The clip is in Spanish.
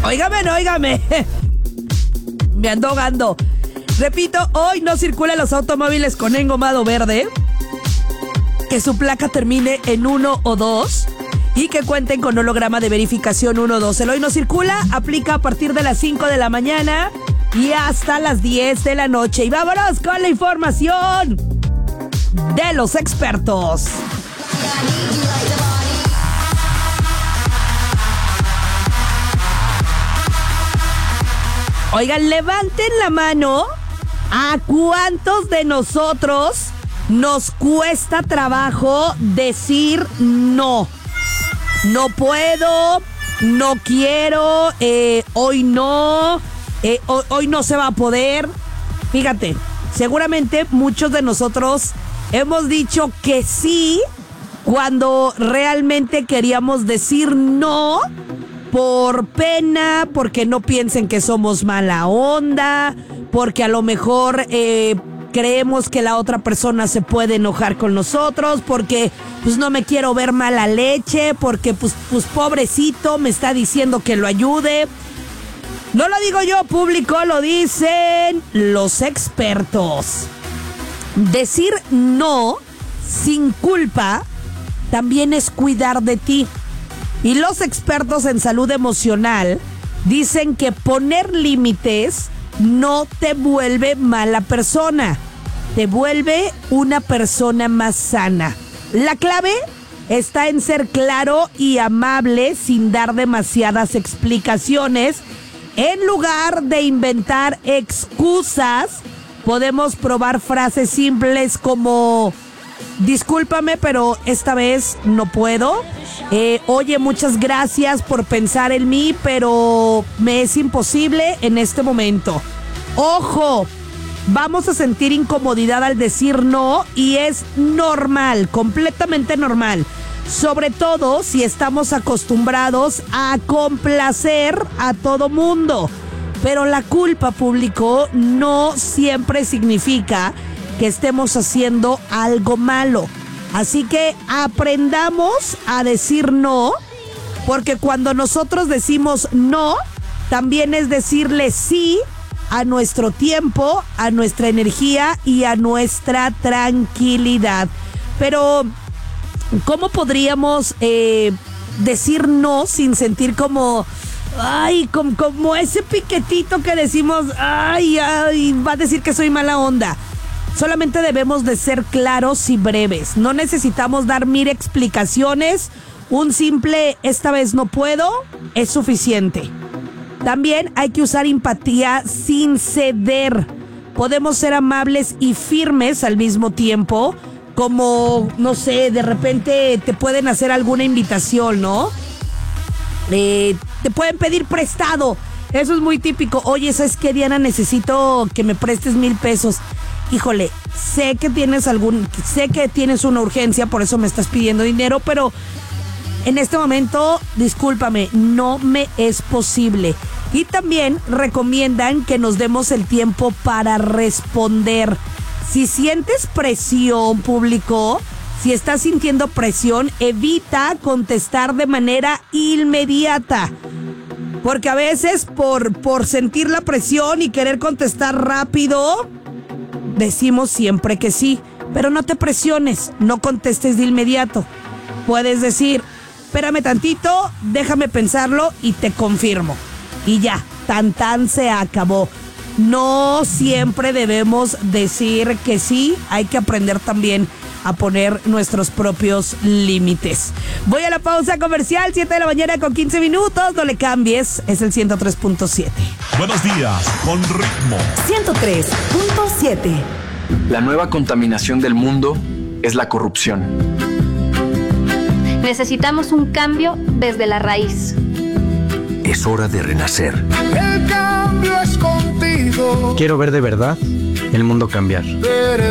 Óigame. Me ando ahogando. Repito, hoy no circulan los automóviles con engomado verde, que su placa termine en 1 o 2 y que cuenten con holograma de verificación 1 o 2. El hoy no circula, aplica a partir de las 5 de la mañana y hasta las 10 de la noche. Y vámonos con la información de los expertos. Oigan, levanten la mano a cuántos de nosotros nos cuesta trabajo decir no. No puedo, no quiero, hoy no, hoy no se va a poder. Fíjate, seguramente muchos de nosotros hemos dicho que sí cuando realmente queríamos decir no por pena, porque no piensen que somos mala onda, porque a lo mejor creemos que la otra persona se puede enojar con nosotros, porque pues no me quiero ver mala leche, porque pues pobrecito me está diciendo que lo ayude. No lo digo yo, público, lo dicen los expertos. Decir no sin culpa también es cuidar de ti. Y los expertos en salud emocional dicen que poner límites no te vuelve mala persona, te vuelve una persona más sana. La clave está en ser claro y amable sin dar demasiadas explicaciones. En lugar de inventar excusas, podemos probar frases simples como: discúlpame, pero esta vez no puedo. Oye, muchas gracias por pensar en mí, pero me es imposible en este momento. Ojo, vamos a sentir incomodidad al decir no y es normal, completamente normal. Sobre todo si estamos acostumbrados a complacer a todo mundo. Pero la culpa, público, no siempre significa que estemos haciendo algo malo. Así que aprendamos a decir no, porque cuando nosotros decimos no, también es decirle sí a nuestro tiempo, a nuestra energía y a nuestra tranquilidad. Pero ¿cómo podríamos decir no sin sentir como ese piquetito que decimos, va a decir que soy mala onda? Solamente debemos de ser claros y breves. No necesitamos dar 1000 explicaciones. Un simple "esta vez no puedo" es suficiente. También hay que usar empatía sin ceder. Podemos ser amables y firmes al mismo tiempo. Como, no sé, de repente te pueden hacer alguna invitación, ¿no? Te pueden pedir prestado. Eso es muy típico. Oye, ¿sabes qué, Diana? Necesito que me prestes 1000 pesos. Híjole, sé que tienes una urgencia, por eso me estás pidiendo dinero, pero en este momento, discúlpame, no me es posible. Y también recomiendan que nos demos el tiempo para responder. Si sientes presión, público, si estás sintiendo presión, evita contestar de manera inmediata. Porque a veces por sentir la presión y querer contestar rápido, decimos siempre que sí. Pero no te presiones, no contestes de inmediato. Puedes decir: espérame tantito, déjame pensarlo y te confirmo. Y ya, tan se acabó. No siempre debemos decir que sí, hay que aprender también a poner nuestros propios límites. Voy a la pausa comercial, 7 de la mañana con 15 minutos, no le cambies, es el 103.7. Buenos días, con ritmo. 103.7. La nueva contaminación del mundo es la corrupción. Necesitamos un cambio desde la raíz. Es hora de renacer. El cambio es contigo. Quiero ver de verdad el mundo cambiar.